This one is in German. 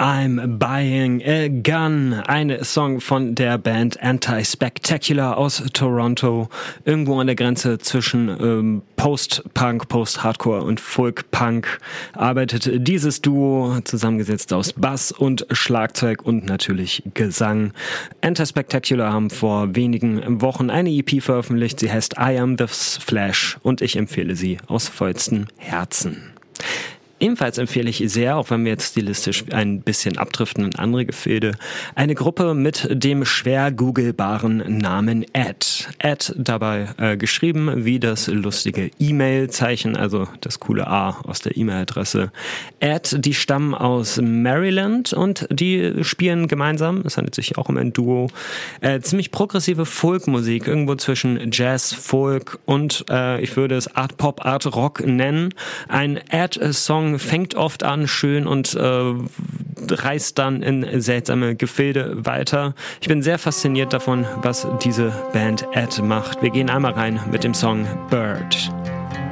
I'm Buying a Gun, ein Song von der Band Anti-Spectacular aus Toronto, irgendwo an der Grenze zwischen Post-Punk, Post-Hardcore und Folk-Punk arbeitet dieses Duo, zusammengesetzt aus Bass und Schlagzeug und natürlich Gesang. Anti-Spectacular haben vor wenigen Wochen eine EP veröffentlicht, sie heißt I Am The Flash und ich empfehle sie aus vollstem Herzen. Ebenfalls empfehle ich sehr, auch wenn wir jetzt stilistisch ein bisschen abdriften in andere Gefilde, eine Gruppe mit dem schwer googelbaren Namen Add. Add dabei geschrieben wie das lustige E-Mail-Zeichen, also das coole A aus der E-Mail-Adresse. Add, die stammen aus Maryland und die spielen gemeinsam, es handelt sich auch um ein Duo, ziemlich progressive Folkmusik, irgendwo zwischen Jazz, Folk und ich würde es Art Pop, Art Rock nennen. Ein Add-Song fängt oft an schön und reißt dann in seltsame Gefilde weiter. Ich bin sehr fasziniert davon, was diese Band Add macht. Wir gehen einmal rein mit dem Song Bird.